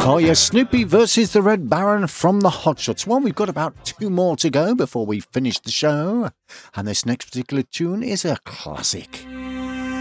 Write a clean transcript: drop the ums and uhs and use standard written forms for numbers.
Oh yes, Snoopy versus the Red Baron from the Hot Shots. Well, we've got about 2 more to go before we finish the show. And this next particular tune is a classic.